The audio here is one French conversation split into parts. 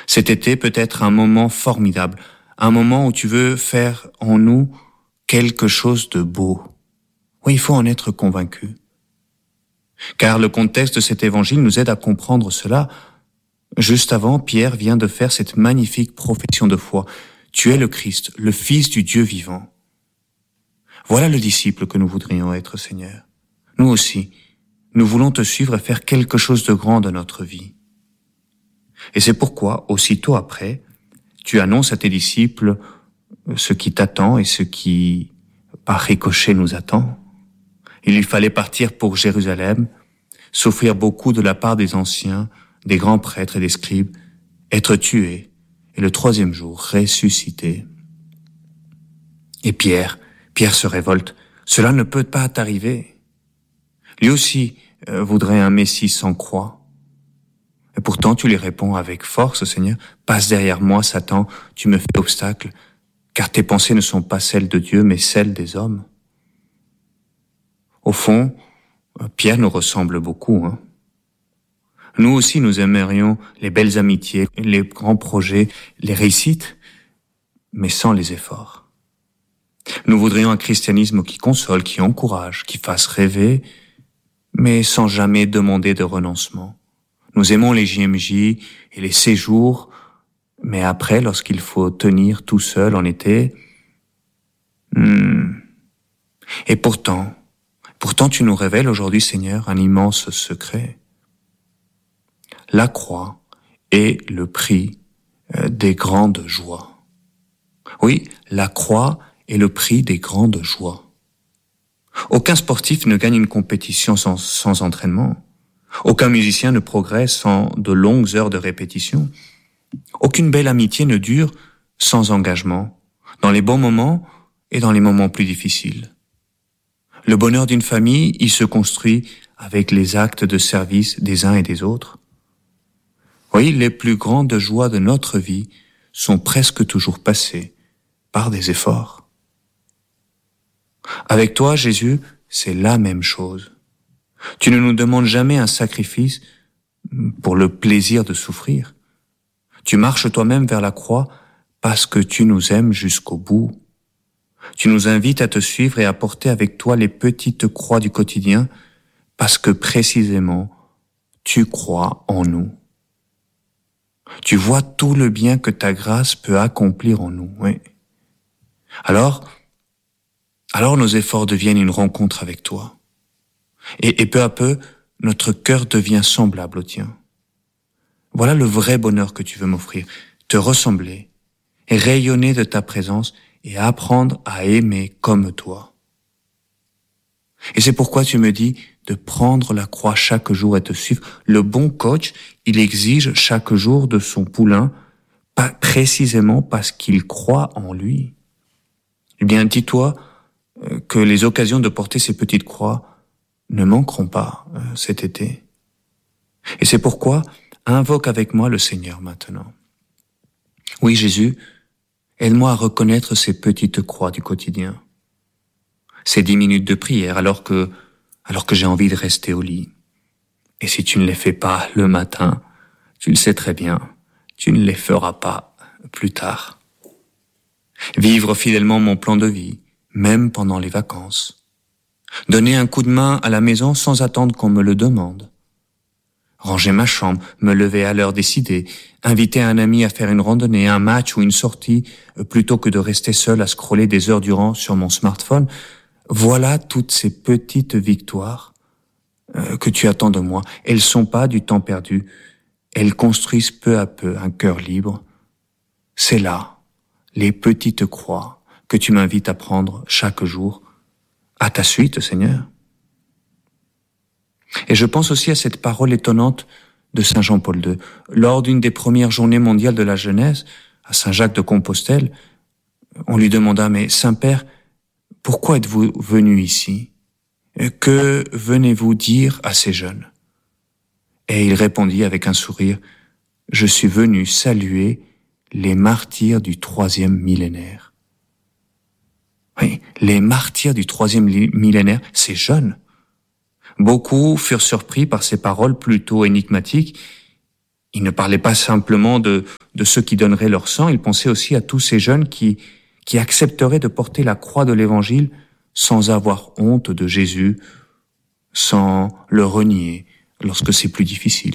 Cet été peut être un moment formidable, un moment où tu veux faire en nous quelque chose de beau. Oui, il faut en être convaincu. Car le contexte de cet évangile nous aide à comprendre cela. Juste avant, Pierre vient de faire cette magnifique profession de foi. Tu es le Christ, le Fils du Dieu vivant. Voilà le disciple que nous voudrions être, Seigneur. Nous aussi, nous voulons te suivre et faire quelque chose de grand de notre vie. Et c'est pourquoi, aussitôt après, tu annonces à tes disciples ce qui t'attend et ce qui, par ricochet, nous attend. Il lui fallait partir pour Jérusalem, souffrir beaucoup de la part des anciens, des grands prêtres et des scribes, être tué, et le troisième jour ressuscité. Et Pierre se révolte. Cela ne peut pas t'arriver. Lui aussi voudrait un Messie sans croix. Et pourtant tu lui réponds avec force, Seigneur, passe derrière moi, Satan, tu me fais obstacle, car tes pensées ne sont pas celles de Dieu, mais celles des hommes. Au fond, Pierre nous ressemble beaucoup, hein. Nous aussi, nous aimerions les belles amitiés, les grands projets, les réussites, mais sans les efforts. Nous voudrions un christianisme qui console, qui encourage, qui fasse rêver, mais sans jamais demander de renoncement. Nous aimons les JMJ et les séjours, mais après, lorsqu'il faut tenir tout seul en été, Et pourtant, tu nous révèles aujourd'hui, Seigneur, un immense secret. La croix est le prix des grandes joies. Oui, la croix est le prix des grandes joies. Aucun sportif ne gagne une compétition sans entraînement. Aucun musicien ne progresse sans de longues heures de répétition. Aucune belle amitié ne dure sans engagement, dans les bons moments et dans les moments plus difficiles. Le bonheur d'une famille, il se construit avec les actes de service des uns et des autres. Oui, les plus grandes joies de notre vie sont presque toujours passées par des efforts. Avec toi, Jésus, c'est la même chose. Tu ne nous demandes jamais un sacrifice pour le plaisir de souffrir. Tu marches toi-même vers la croix parce que tu nous aimes jusqu'au bout. Tu nous invites à te suivre et à porter avec toi les petites croix du quotidien parce que précisément, tu crois en nous. Tu vois tout le bien que ta grâce peut accomplir en nous, oui. Alors nos efforts deviennent une rencontre avec toi. Et peu à peu, notre cœur devient semblable au tien. Voilà le vrai bonheur que tu veux m'offrir, te ressembler, et rayonner de ta présence et apprendre à aimer comme toi. Et c'est pourquoi tu me dis de prendre la croix chaque jour et te suivre. Le bon coach, il exige chaque jour de son poulain, pas précisément parce qu'il croit en lui. Eh bien, dis-toi que les occasions de porter ces petites croix ne manqueront pas cet été. Et c'est pourquoi invoque avec moi le Seigneur maintenant. Oui, Jésus, aide-moi à reconnaître ces petites croix du quotidien. Ces 10 minutes de prière alors que j'ai envie de rester au lit. Et si tu ne les fais pas le matin, tu le sais très bien, tu ne les feras pas plus tard. Vivre fidèlement mon plan de vie, même pendant les vacances. Donner un coup de main à la maison sans attendre qu'on me le demande. Ranger ma chambre, me lever à l'heure décidée, inviter un ami à faire une randonnée, un match ou une sortie, plutôt que de rester seul à scroller des heures durant sur mon smartphone. Voilà toutes ces petites victoires que tu attends de moi. Elles sont pas du temps perdu. Elles construisent peu à peu un cœur libre. C'est là, les petites croix que tu m'invites à prendre chaque jour. À ta suite, Seigneur. Et je pense aussi à cette parole étonnante de Saint Jean-Paul II. Lors d'une des premières journées mondiales de la jeunesse, à Saint-Jacques-de-Compostelle, on lui demanda, mais Saint-Père, pourquoi êtes-vous venu ici? Que venez-vous dire à ces jeunes? Et il répondit avec un sourire, je suis venu saluer les martyrs du 3e millénaire. Oui, les martyrs du 3e millénaire, ces jeunes. Beaucoup furent surpris par ces paroles plutôt énigmatiques. Il ne parlait pas simplement de ceux qui donneraient leur sang, il pensait aussi à tous ces jeunes qui accepteraient de porter la croix de l'Évangile sans avoir honte de Jésus, sans le renier lorsque c'est plus difficile.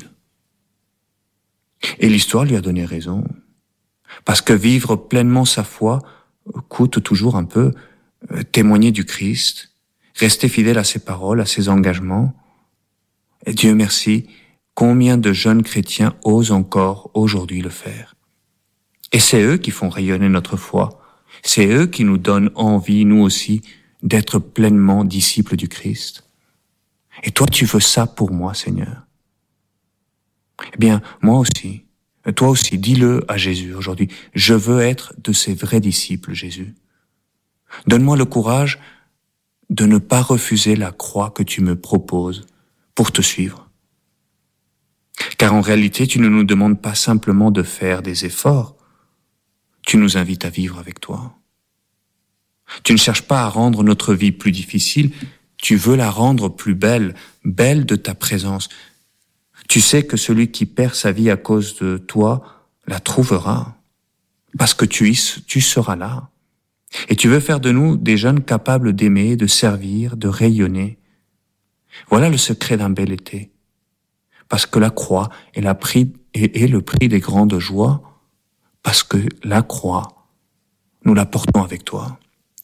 Et l'histoire lui a donné raison, parce que vivre pleinement sa foi coûte toujours un peu, témoigner du Christ, rester fidèle à ses paroles, à ses engagements. Et Dieu merci, combien de jeunes chrétiens osent encore aujourd'hui le faire. Et c'est eux qui font rayonner notre foi. C'est eux qui nous donnent envie, nous aussi, d'être pleinement disciples du Christ. Et toi, tu veux ça pour moi, Seigneur. Eh bien, moi aussi, toi aussi, dis-le à Jésus aujourd'hui. Je veux être de ces vrais disciples, Jésus. Donne-moi le courage de ne pas refuser la croix que tu me proposes pour te suivre. Car en réalité, tu ne nous demandes pas simplement de faire des efforts, tu nous invites à vivre avec toi. Tu ne cherches pas à rendre notre vie plus difficile, tu veux la rendre plus belle, belle de ta présence. Tu sais que celui qui perd sa vie à cause de toi la trouvera, parce que tu seras là. Et tu veux faire de nous des jeunes capables d'aimer, de servir, de rayonner. Voilà le secret d'un bel été. Parce que la croix est le prix des grandes joies, parce que la croix, nous la portons avec toi.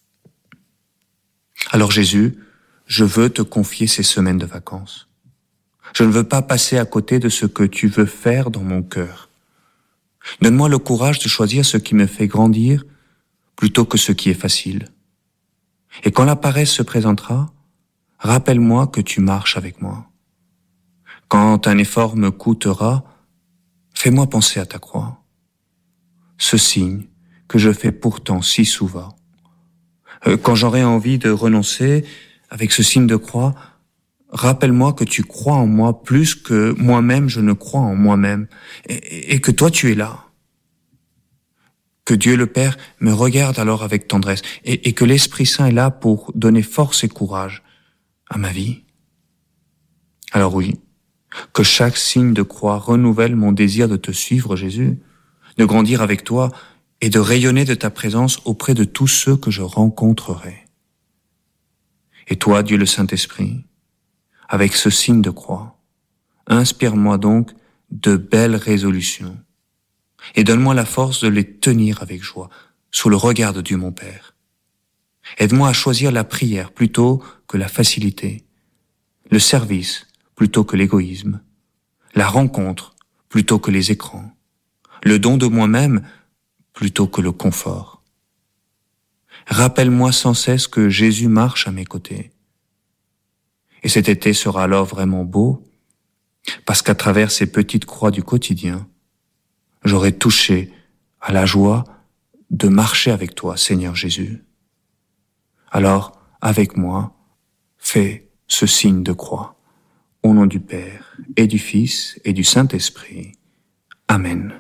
Alors Jésus, je veux te confier ces semaines de vacances. Je ne veux pas passer à côté de ce que tu veux faire dans mon cœur. Donne-moi le courage de choisir ce qui me fait grandir plutôt que ce qui est facile. Et quand la paresse se présentera, rappelle-moi que tu marches avec moi. Quand un effort me coûtera, fais-moi penser à ta croix. Ce signe que je fais pourtant si souvent. Quand j'aurai envie de renoncer avec ce signe de croix, rappelle-moi que tu crois en moi plus que moi-même je ne crois en moi-même et que toi tu es là. Que Dieu le Père me regarde alors avec tendresse et que l'Esprit Saint est là pour donner force et courage à ma vie. Alors oui, que chaque signe de croix renouvelle mon désir de te suivre, Jésus, de grandir avec toi et de rayonner de ta présence auprès de tous ceux que je rencontrerai. Et toi, Dieu le Saint-Esprit, avec ce signe de croix, inspire-moi donc de belles résolutions et donne-moi la force de les tenir avec joie, sous le regard de Dieu mon Père. Aide-moi à choisir la prière plutôt que la facilité, le service plutôt que l'égoïsme, la rencontre plutôt que les écrans, le don de moi-même plutôt que le confort. Rappelle-moi sans cesse que Jésus marche à mes côtés. Et cet été sera alors vraiment beau, parce qu'à travers ces petites croix du quotidien, j'aurai touché à la joie de marcher avec toi, Seigneur Jésus. Alors, avec moi, fais ce signe de croix. Au nom du Père, et du Fils, et du Saint-Esprit. Amen.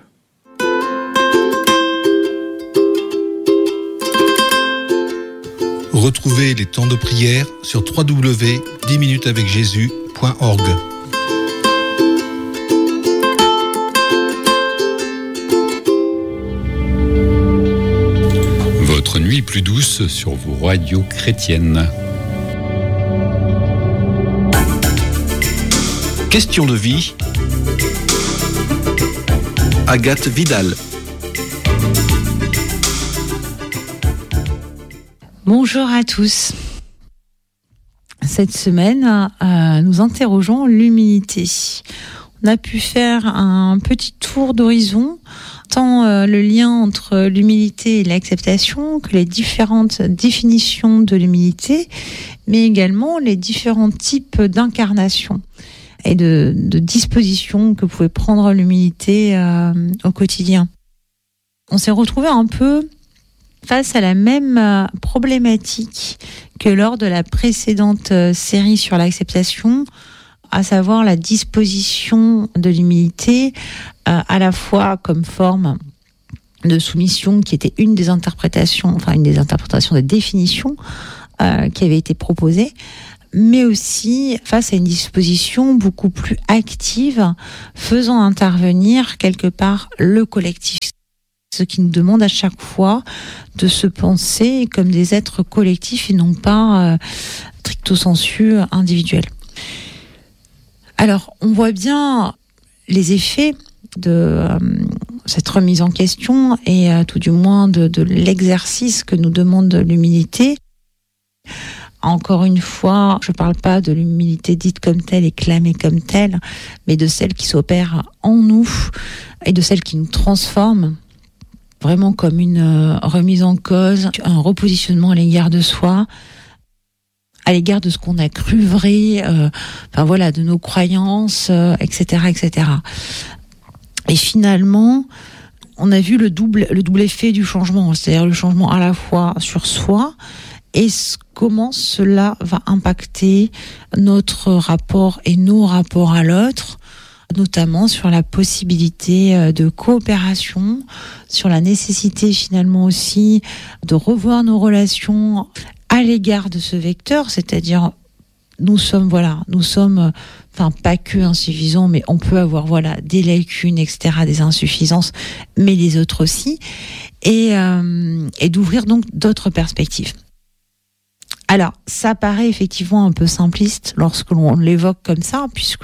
Retrouvez les temps de prière sur www.10minutesavecjésus.org. Votre nuit plus douce sur vos radios chrétiennes. Question de vie. Agathe Vidal. Bonjour à tous. Cette semaine, nous interrogeons l'humilité. On a pu faire un petit tour d'horizon, tant le lien entre l'humilité et l'acceptation, que les différentes définitions de l'humilité, mais également les différents types d'incarnation et de dispositions que pouvait prendre l'humilité au quotidien. On s'est retrouvé un peu face à la même problématique que lors de la précédente série sur l'acceptation, à savoir la disposition de l'humilité, à la fois comme forme de soumission, qui était une des interprétations des définitions qui avait été proposée, mais aussi face à une disposition beaucoup plus active, faisant intervenir quelque part le collectif. Ce qui nous demande à chaque fois de se penser comme des êtres collectifs et non pas stricto sensu individuels. Alors, on voit bien les effets de cette remise en question et tout du moins de l'exercice que nous demande l'humilité. Encore une fois, je ne parle pas de l'humilité dite comme telle et clamée comme telle, mais de celle qui s'opère en nous et de celle qui nous transforme, vraiment comme une remise en cause, un repositionnement à l'égard de soi, à l'égard de ce qu'on a cru vrai, de nos croyances, etc., etc. Et finalement, on a vu le double effet du changement, c'est-à-dire le changement à la fois sur soi et comment cela va impacter notre rapport et nos rapports à l'autre, notamment sur la possibilité de coopération, sur la nécessité finalement aussi de revoir nos relations à l'égard de ce vecteur, c'est-à-dire nous sommes pas que insuffisants, mais on peut avoir des lacunes, etc., des insuffisances, mais les autres aussi, et d'ouvrir donc d'autres perspectives. Alors, ça paraît effectivement un peu simpliste lorsque l'on l'évoque comme ça, puisque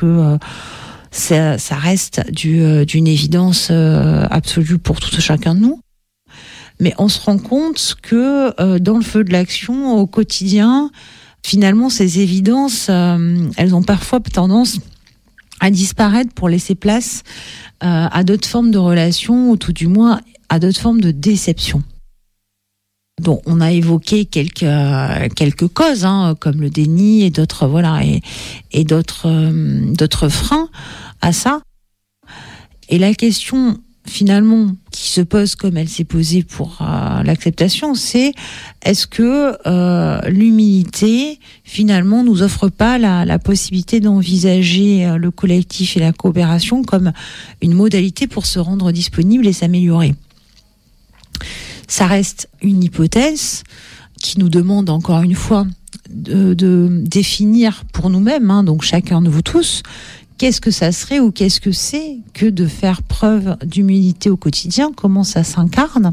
ça reste d'une évidence absolue pour tout chacun de nous. Mais on se rend compte que dans le feu de l'action, au quotidien, finalement, ces évidences, elles ont parfois tendance à disparaître pour laisser place à d'autres formes de relations, ou tout du moins à d'autres formes de déception. Donc, on a évoqué quelques causes, comme le déni et d'autres, et d'autres freins à ça. Et la question, finalement, qui se pose comme elle s'est posée pour l'acceptation, c'est est-ce que l'humilité, finalement, nous offre pas la possibilité d'envisager le collectif et la coopération comme une modalité pour se rendre disponible et s'améliorer? Ça reste une hypothèse qui nous demande encore une fois de définir pour nous-mêmes, donc chacun de vous tous, qu'est-ce que ça serait ou qu'est-ce que c'est que de faire preuve d'humilité au quotidien, comment ça s'incarne,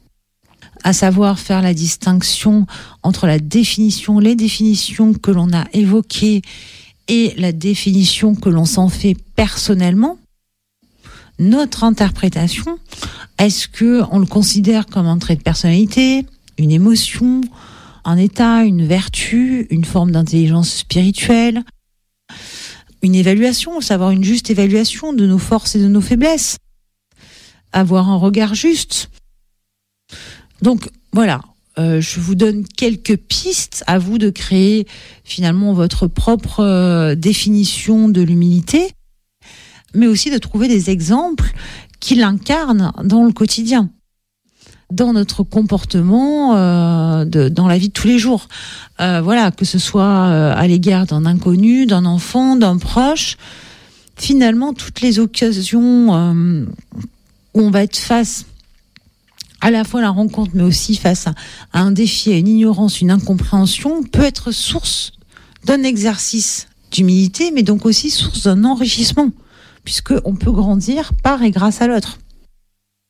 à savoir faire la distinction entre les définitions que l'on a évoquées et la définition que l'on s'en fait personnellement. Notre interprétation, est-ce que on le considère comme un trait de personnalité, une émotion, un état, une vertu, une forme d'intelligence spirituelle, une évaluation, savoir une juste évaluation de nos forces et de nos faiblesses, avoir un regard juste. Donc voilà, je vous donne quelques pistes, à vous de créer finalement votre propre définition de l'humilité, mais aussi de trouver des exemples qui l'incarnent dans le quotidien, dans notre comportement, dans la vie de tous les jours. Que ce soit à l'égard d'un inconnu, d'un enfant, d'un proche. Finalement, toutes les occasions où on va être face à la fois à la rencontre, mais aussi face à un défi, à une ignorance, une incompréhension, peut être source d'un exercice d'humilité, mais donc aussi source d'un enrichissement, puisqu'on peut grandir par et grâce à l'autre.